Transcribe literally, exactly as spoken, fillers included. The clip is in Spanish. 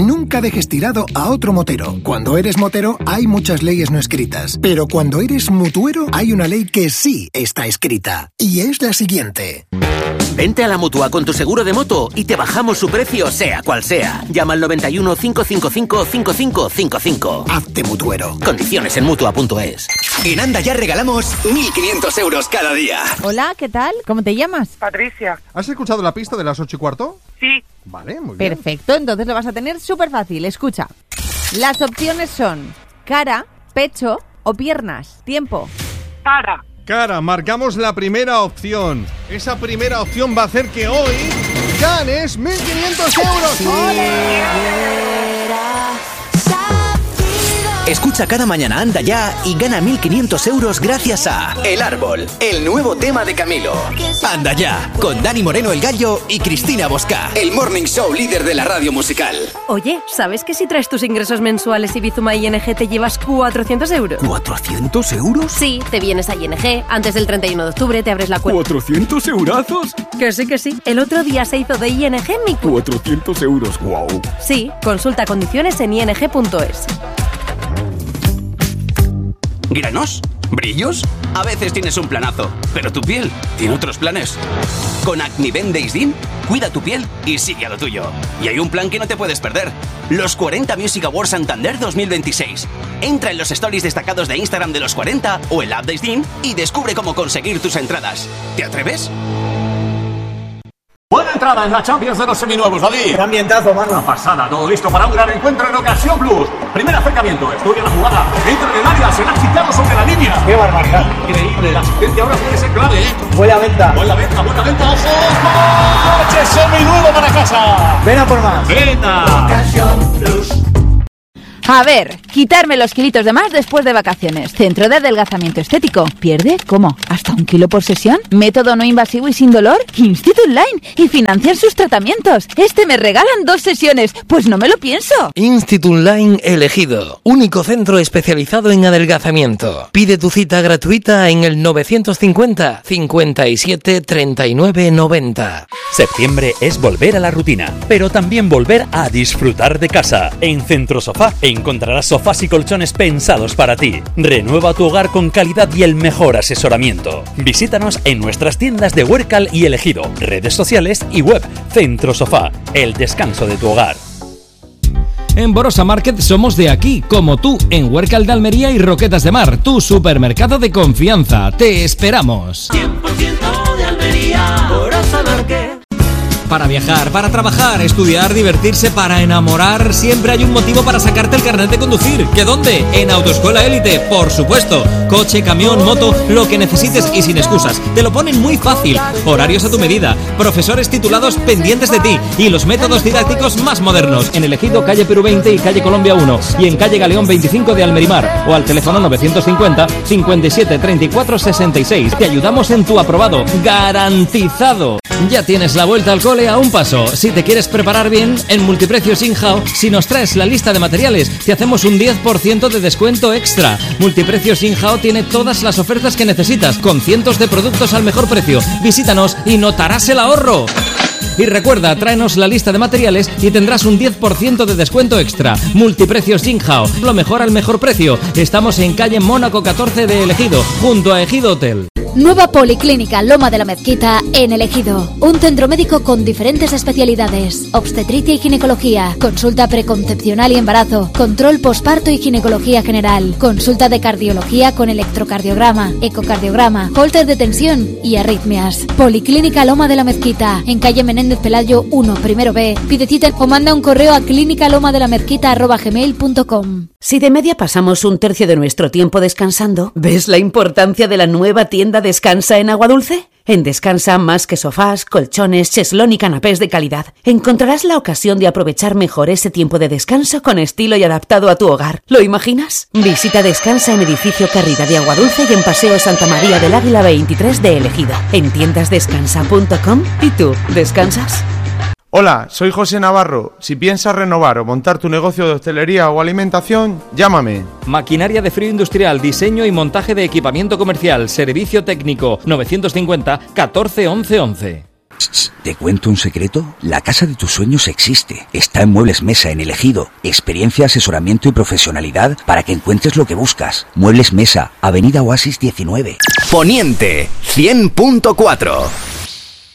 Nunca dejes tirado a otro motero. Cuando eres motero hay muchas leyes no escritas, pero cuando eres mutuero hay una ley que sí está escrita. Y es la siguiente. Vente a la Mutua con tu seguro de moto y te bajamos su precio sea cual sea. Llama al noventa y uno, cinco cinco cinco, cinco cinco cinco cinco. Hazte mutuero. Condiciones en Mutua punto es. En Anda Ya regalamos mil quinientos euros cada día. Hola, ¿qué tal? ¿Cómo te llamas? Patricia. ¿Has escuchado la pista de las ocho y cuarto? Sí. Vale, muy bien. Perfecto, entonces lo vas a tener súper fácil. Escucha. Las opciones son cara, pecho o piernas. Tiempo. Cara. Cara, marcamos la primera opción. Esa primera opción va a hacer que hoy ganes mil quinientos euros. ¡Ole! Escucha cada mañana Anda Ya y gana mil quinientos euros gracias a El Árbol, el nuevo tema de Camilo. Anda Ya, con Dani Moreno el Gallo y Cristina Bosca, el morning show líder de la radio musical. Oye, ¿sabes que si traes tus ingresos mensuales y Bizuma I N G te llevas cuatrocientos euros? ¿cuatrocientos euros? Sí, te vienes a I N G, antes del treinta y uno de octubre te abres la cuenta. ¿cuatrocientos eurazos? Que sí, que sí. El otro día se hizo de I N G en mi cuenta. cuatrocientos euros, wow. Sí, consulta condiciones en I N G punto es. ¿Granos? ¿Brillos? A veces tienes un planazo, pero tu piel tiene otros planes. Con Acniven Days Dim, cuida tu piel y sigue a lo tuyo. Y hay un plan que no te puedes perder. Los cuarenta Music Awards Santander dos mil veintiséis. Entra en los stories destacados de Instagram de los cuarenta o el app Days Dim y descubre cómo conseguir tus entradas. ¿Te atreves? Buena entrada en la Champions de los seminuevos, David. ¡Qué ambientazo, mano! Una pasada, todo listo para un gran encuentro en Ocasión Plus. Primer acercamiento, estudia la jugada, entra en el área, será quitado sobre la línea. ¡Qué barbaridad! Increíble, la asistencia ahora puede ser clave, ¿eh? Buena venta. Buena venta, buena venta, ojo. ¡Coche seminuevo para casa! Ven a por más. ¡Venga! Ocasión Plus. A ver, quitarme los kilitos de más después de vacaciones. Centro de adelgazamiento estético. ¿Pierde? ¿Cómo? ¿Hasta un kilo por sesión? ¿Método no invasivo y sin dolor? Institut Line. Y financian sus tratamientos. Este me regalan dos sesiones. Pues no me lo pienso. Institut Line Elegido. Único centro especializado en adelgazamiento. Pide tu cita gratuita en el novecientos cincuenta, cincuenta y siete, treinta y nueve, noventa. Septiembre es volver a la rutina, pero también volver a disfrutar de casa. En Centro Sofá encontrarás sofás y colchones pensados para ti. Renueva tu hogar con calidad y el mejor asesoramiento. Visítanos en nuestras tiendas de Huércal y Elegido, redes sociales y web. Centro Sofá, el descanso de tu hogar. En Borosa Market somos de aquí, como tú, en Huércal de Almería y Roquetas de Mar, tu supermercado de confianza. Te esperamos. cien por ciento de Almería, Borosa Market. Para viajar, para trabajar, estudiar, divertirse, para enamorar, siempre hay un motivo para sacarte el carnet de conducir. ¿Qué dónde? En Autoescuela Élite, por supuesto. Coche, camión, moto, lo que necesites y sin excusas. Te lo ponen muy fácil. Horarios a tu medida, profesores titulados pendientes de ti y los métodos didácticos más modernos. En Elegido, calle Perú veinte y calle Colombia uno. Y en calle Galeón veinticinco de Almerimar. O al teléfono novecientos cincuenta, cincuenta y siete, treinta y cuatro, sesenta y seis. Te ayudamos en tu aprobado. ¡Garantizado! Ya tienes la vuelta al cole a un paso. Si te quieres preparar bien, en Multiprecios Inhouse, si nos traes la lista de materiales, te hacemos un diez por ciento de descuento extra. Multiprecios Inhouse tiene todas las ofertas que necesitas, con cientos de productos al mejor precio. Visítanos y notarás el ahorro. Y recuerda, tráenos la lista de materiales y tendrás un diez por ciento de descuento extra. Multiprecios Jinghao, lo mejor al mejor precio. Estamos en calle Mónaco catorce de Elegido, junto a Ejido Hotel. Nueva Policlínica Loma de la Mezquita en Elegido. Un centro médico con diferentes especialidades: obstetricia y ginecología, consulta preconcepcional y embarazo, control posparto y ginecología general, consulta de cardiología con electrocardiograma, ecocardiograma, holter de tensión y arritmias. Policlínica Loma de la Mezquita, en calle Menéndez Pelayo uno, primero B. Pide cita o manda un correo a clinicalomadelamezquita arroba gmail punto com. Si de media pasamos un tercio de nuestro tiempo descansando, ¿ves la importancia de la nueva tienda Descansa en Agua Dulce? En Descansa, más que sofás, colchones, cheslón y canapés de calidad, encontrarás la ocasión de aprovechar mejor ese tiempo de descanso con estilo y adaptado a tu hogar. ¿Lo imaginas? Visita Descansa en Edificio Carrida de Agua Dulce y en Paseo Santa María del Águila veintitrés de Elegido. En tiendas descansa punto com. ¿Y tú, descansas? Hola, soy José Navarro. Si piensas renovar o montar tu negocio de hostelería o alimentación, llámame. Maquinaria de frío industrial, diseño y montaje de equipamiento comercial, servicio técnico, novecientos cincuenta, catorce, once, once. ¿Te cuento un secreto? La casa de tus sueños existe. Está en Muebles Mesa, en El Ejido. Experiencia, asesoramiento y profesionalidad para que encuentres lo que buscas. Muebles Mesa, Avenida Oasis diecinueve. Poniente cien punto cuatro.